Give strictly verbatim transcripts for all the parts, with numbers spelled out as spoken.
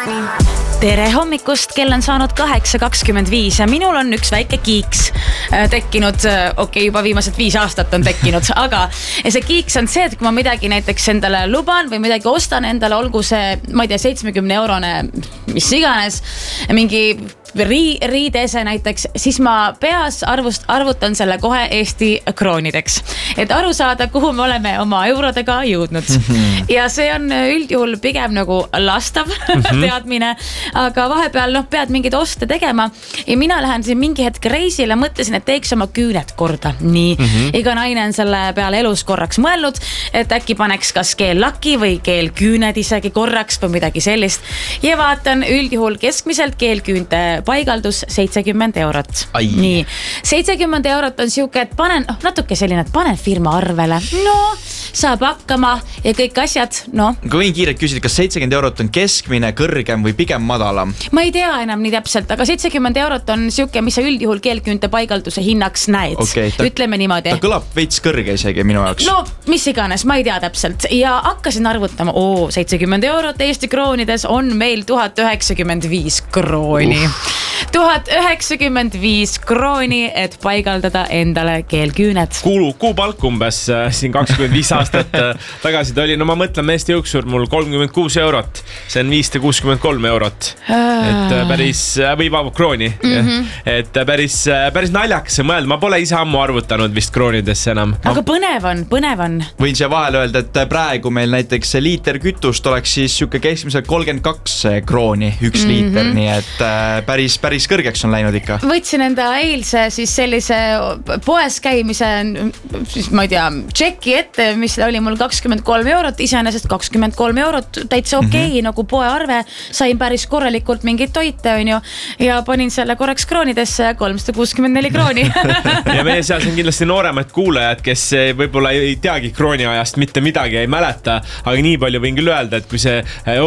Tere hommikust, kell on saanud kaheksa kakskümmend viis ja minul on üks väike kiiks tekkinud, okei, okay, juba viimased viis aastat on tekkinud, aga see kiiks on see, et kui ma midagi näiteks endale luban või midagi ostan endale, olgu see, ma ei tea, seitsmekümne eurone, mis iganes, mingi rii, riidese näiteks, siis ma peas arvust, arvutan selle kohe Eesti kroonideks, et aru saada, kuhu me oleme oma eurodega jõudnud. Ja see on üldjuhul pigem nagu lastav teadmine, aga vahepeal noh, pead mingid oste tegema ja mina lähen siin mingi hetk reisile, mõtlesin, et teeks oma küüned korda. Nii, mm-hmm. iga naine on selle peale elus korraks mõelnud, et äkki paneks kas keellaki või keelküüned isegi korraks või midagi sellist. Ja vaatan üldjuhul keskmiselt keelküünte paigaldus seitsekümmend eurot. Ai. Nii, seitsekümmend eurot on siuke, et panen, oh, natuke selline, et panen firma arvele. No, saab hakkama ja kõik asjad, no. Kui võin kiirelt küsida, kas seitsekümmend eurot on keskmine, kõrgem või pigem madalam? Ma ei tea enam nii täpselt, aga seitsekümmend eurot on siuke, mis sa üldjuhul keelküünte paigalduse hinnaks näed. Okay, ta, Ütleme niimoodi. Ta kõlab veits kõrge isegi minu jaoks. No, mis iganes, ma ei tea täpselt. Ja hakkasin arvutama, oo, seitsekümmend eurot Eesti kroonides on meil tuhat üheksakümmend viis krooni. tuhat üheksakümmend viis krooni, et paigaldada endale keelküüned. Kuu, kuu palk umbes äh, siin kakskümmend viis aastat äh, tagasi ta oli. No ma mõtlen meeste jõuksur mul kolmkümmend kuus eurot. See on viissada kuuskümmend kolm eurot. Et äh, päris, või vabab krooni. Mm-hmm. Et päris, päris naljakas mõelda. Ma pole ise ammu arvutanud vist kroonidesse enam. Aga põnev on, põnev on. Võin siia vahel öelda, et praegu meil näiteks liiter kütust oleks siis siuke keskmiselt kolmkümmend kaks krooni, üks mm-hmm. liiter, nii et äh, päris, päris kõrgeks on läinud ikka. Võtsin enda eilse siis sellise poes käimise, siis ma ei tea, tšeki ette, mis oli mul kakskümmend kolm eurot, iseenesest kakskümmend kolm eurot, täitsa okei, okay, mm-hmm. nagu poearve, sain päris korralikult mingit toite, on ju, ja panin selle korraks kroonidesse kolmsada kuuskümmend neli krooni. Ja meie seas on kindlasti nooremad kuulajad, kes võib-olla ei teagi krooniajast mitte midagi, ei mäleta, aga nii palju võin küll öelda, et kui see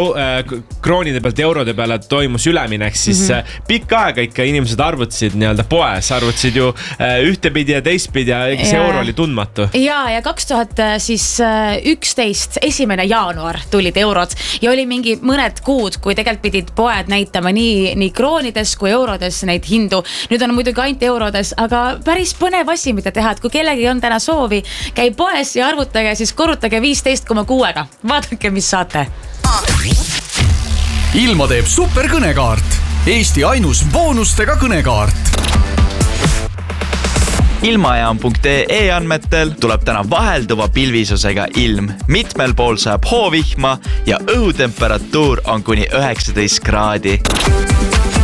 kroonide pealt eurode peale toimus üleminek, siis mm-hmm. pikka aega ikka inimesed arvutasid nii-öelda poes, arvutasid ju ühtepidi ja teistpidi ja see ja. Euro oli tundmatu. Ja, ja kaks tuhat üksteist, esimene jaanuar tulid eurod ja oli mingi mõned kuud, kui tegelikult pidid poed näitama nii, nii kroonides kui eurodes neid hindu. Nüüd on muidugi ainult eurodes, aga päris põnev asi, mida teha, et kui kellegi on täna soovi, käi poes ja arvutage, siis korrutage viisteist koma kuuega. Vaadake, mis saate. Ilma teeb superkõnekaart. Eesti ainus boonustega kõnekaart. Ilmajaam punkt ee andmetel tuleb täna vahelduva pilvisusega ilm. Mitmel pool saab hoovihma ja õhutemperatuur on kuni üheksateist kraadi.